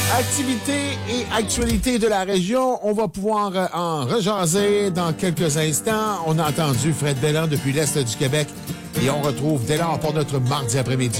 Activités et actualités de la région, on va pouvoir en rejaser dans quelques instants. On a entendu Fred Belland depuis l'Est du Québec et on retrouve Dès lors pour notre mardi après-midi.